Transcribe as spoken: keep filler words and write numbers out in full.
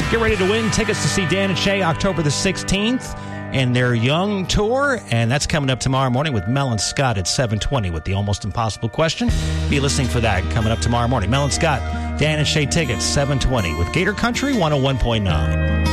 Get ready to win tickets to see Dan and Shay October the sixteenth and their Young Tour, and that's coming up tomorrow morning with Mel and Scott at seven twenty with the Almost Impossible Question. Be listening for that coming up tomorrow morning. Mel and Scott, Dan and Shay tickets, seven twenty with Gator Country one oh one point nine.